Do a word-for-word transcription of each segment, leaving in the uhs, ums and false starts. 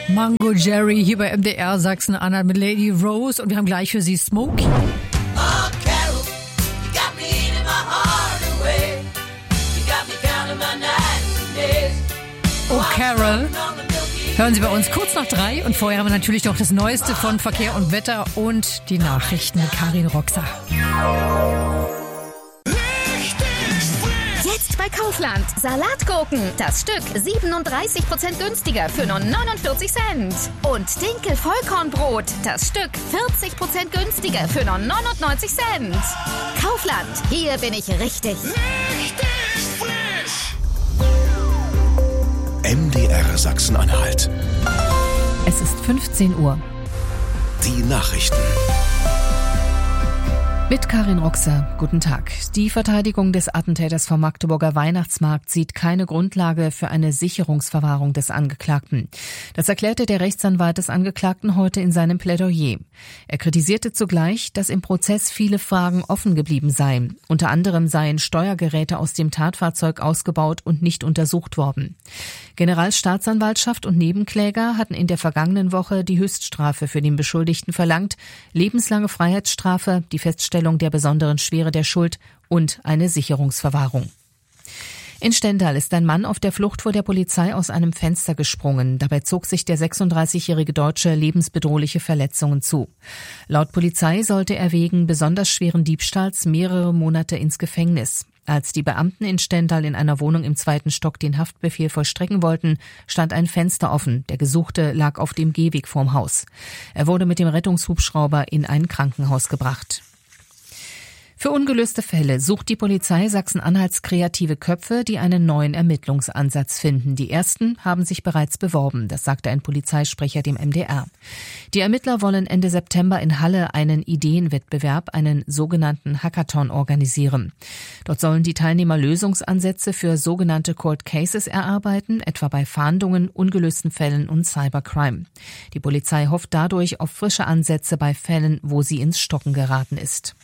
Mango Jerry hier bei M D R Sachsen-Anhalt mit Lady Rose und wir haben gleich für Sie Smokey. Oh Carol, hören Sie bei uns kurz nach drei und vorher haben wir natürlich noch das Neueste von Verkehr und Wetter und die Nachrichten mit Karin Roxer. Jetzt bei Kaufland. Salatgurken. Das Stück siebenunddreißig Prozent günstiger für nur neunundvierzig Cent. Und Dinkel-Vollkornbrot. Das Stück vierzig Prozent günstiger für nur neunundneunzig Cent. Kaufland. Hier bin ich richtig. Richtig frisch. M D R Sachsen-Anhalt. Es ist fünfzehn Uhr. Die Nachrichten. Mit Karin Roxer, guten Tag. Die Verteidigung des Attentäters vom Magdeburger Weihnachtsmarkt sieht keine Grundlage für eine Sicherungsverwahrung des Angeklagten. Das erklärte der Rechtsanwalt des Angeklagten heute in seinem Plädoyer. Er kritisierte zugleich, dass im Prozess viele Fragen offen geblieben seien. Unter anderem seien Steuergeräte aus dem Tatfahrzeug ausgebaut und nicht untersucht worden. Generalstaatsanwaltschaft und Nebenkläger hatten in der vergangenen Woche die Höchststrafe für den Beschuldigten verlangt, lebenslange Freiheitsstrafe, die Feststellung der besonderen Schwere der Schuld und eine Sicherungsverwahrung. In Stendal ist ein Mann auf der Flucht vor der Polizei aus einem Fenster gesprungen. Dabei zog sich der sechsunddreißigjährige Deutsche lebensbedrohliche Verletzungen zu. Laut Polizei sollte er wegen besonders schweren Diebstahls mehrere Monate ins Gefängnis. Als die Beamten in Stendal in einer Wohnung im zweiten Stock den Haftbefehl vollstrecken wollten, stand ein Fenster offen. Der Gesuchte lag auf dem Gehweg vorm Haus. Er wurde mit dem Rettungshubschrauber in ein Krankenhaus gebracht. Für ungelöste Fälle sucht die Polizei Sachsen-Anhalts kreative Köpfe, die einen neuen Ermittlungsansatz finden. Die ersten haben sich bereits beworben, das sagte ein Polizeisprecher dem M D R. Die Ermittler wollen Ende September in Halle einen Ideenwettbewerb, einen sogenannten Hackathon organisieren. Dort sollen die Teilnehmer Lösungsansätze für sogenannte Cold Cases erarbeiten, etwa bei Fahndungen, ungelösten Fällen und Cybercrime. Die Polizei hofft dadurch auf frische Ansätze bei Fällen, wo sie ins Stocken geraten ist.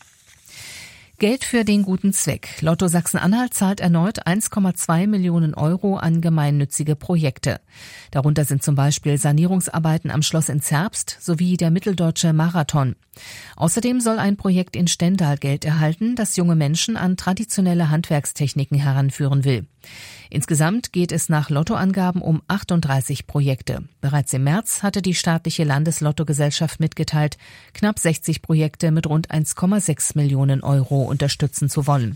Geld für den guten Zweck. Lotto Sachsen-Anhalt zahlt erneut eins Komma zwei Millionen Euro an gemeinnützige Projekte. Darunter sind zum Beispiel Sanierungsarbeiten am Schloss in Zerbst sowie der Mitteldeutsche Marathon. Außerdem soll ein Projekt in Stendal Geld erhalten, das junge Menschen an traditionelle Handwerkstechniken heranführen will. Insgesamt geht es nach Lottoangaben um achtunddreißig Projekte. Bereits im März hatte die staatliche Landeslottogesellschaft mitgeteilt, knapp sechzig Projekte mit rund eins Komma sechs Millionen Euro unterstützen zu wollen.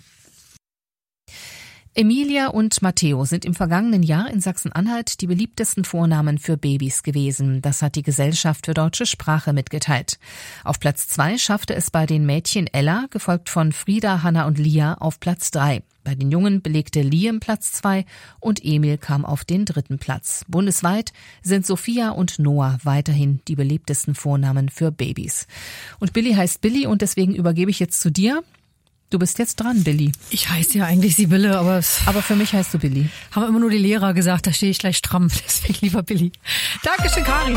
Emilia und Matteo sind im vergangenen Jahr in Sachsen-Anhalt die beliebtesten Vornamen für Babys gewesen. Das hat die Gesellschaft für deutsche Sprache mitgeteilt. Auf Platz zwei schaffte es bei den Mädchen Ella, gefolgt von Frieda, Hanna und Lia, auf Platz drei. Bei den Jungen belegte Liam Platz zwei und Emil kam auf den dritten Platz. Bundesweit sind Sophia und Noah weiterhin die beliebtesten Vornamen für Babys. Und Billy heißt Billy und deswegen übergebe ich jetzt zu dir. Du bist jetzt dran, Billy. Ich heiße ja eigentlich Sibylle, aber... Aber für mich heißt du Billy. Haben immer nur die Lehrer gesagt, da stehe ich gleich stramm. Deswegen lieber Billy. Dankeschön, Karin.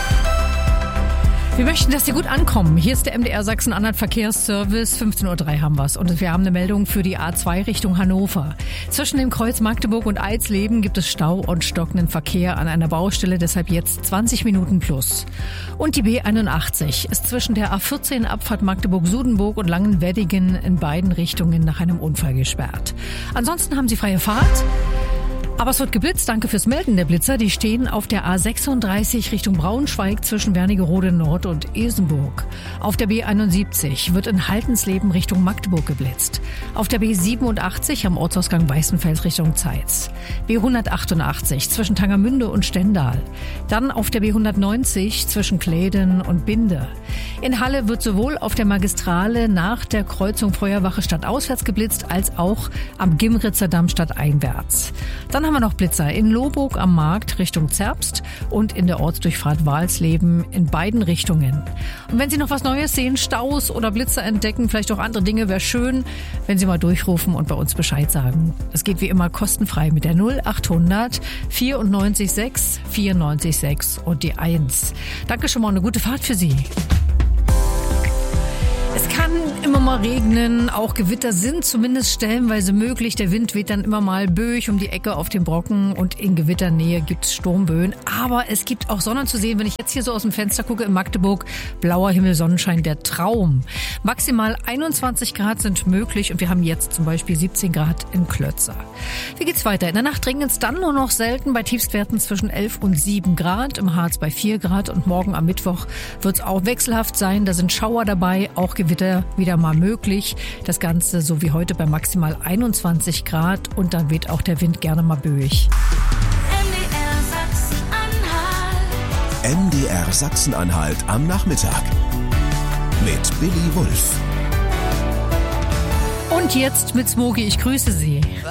Wir möchten, dass Sie gut ankommen. Hier ist der M D R Sachsen-Anhalt Verkehrsservice. fünfzehn Uhr drei haben wir's. Und wir haben eine Meldung für die A zwei Richtung Hannover. Zwischen dem Kreuz Magdeburg und Eisleben gibt es Stau und stockenden Verkehr an einer Baustelle, deshalb jetzt zwanzig Minuten plus. Und die B einundachtzig ist zwischen der A vierzehn Abfahrt Magdeburg-Sudenburg und Langenweddingen in beiden Richtungen nach einem Unfall gesperrt. Ansonsten haben Sie freie Fahrt. Aber es wird geblitzt. Danke fürs Melden der Blitzer. Die stehen auf der A sechsunddreißig Richtung Braunschweig zwischen Wernigerode Nord und Isenburg. Auf der B einundsiebzig wird in Haltensleben Richtung Magdeburg geblitzt. Auf der B siebenundachtzig am Ortsausgang Weißenfels Richtung Zeitz. B hundertachtundachtzig zwischen Tangermünde und Stendal. Dann auf der B hundertneunzig zwischen Kläden und Binde. In Halle wird sowohl auf der Magistrale nach der Kreuzung Feuerwache stadtauswärts geblitzt, als auch am Gimritzer Damm stadteinwärts. Dann haben wir noch Blitzer in Lohburg am Markt Richtung Zerbst und in der Ortsdurchfahrt Walsleben in beiden Richtungen. Und wenn Sie noch was Neues sehen, Staus oder Blitzer entdecken, vielleicht auch andere Dinge, wäre schön, wenn Sie mal durchrufen und bei uns Bescheid sagen. Es geht wie immer kostenfrei mit der null achthundert vierundneunzig sechs vierundneunzig sechs und die eins. Danke schon mal, eine gute Fahrt für Sie. Es kann immer mal regnen, auch Gewitter sind zumindest stellenweise möglich. Der Wind weht dann immer mal böig um die Ecke auf den Brocken und in Gewitternähe gibt es Sturmböen. Aber es gibt auch Sonne zu sehen, wenn ich jetzt hier so aus dem Fenster gucke in Magdeburg. Blauer Himmel, Sonnenschein, der Traum. Maximal einundzwanzig Grad sind möglich und wir haben jetzt zum Beispiel siebzehn Grad in Klötzer. Wie geht's weiter? In der Nacht regnet es dann nur noch selten bei Tiefstwerten zwischen elf und sieben Grad, im Harz bei vier Grad und morgen am Mittwoch wird es auch wechselhaft sein. Da sind Schauer dabei, auch Gewitter wieder mal möglich. Das Ganze so wie heute bei maximal einundzwanzig Grad und dann weht auch der Wind gerne mal böig. M D R Sachsen-Anhalt am Nachmittag mit Billy Wulff. Und jetzt mit Smoky, ich grüße Sie.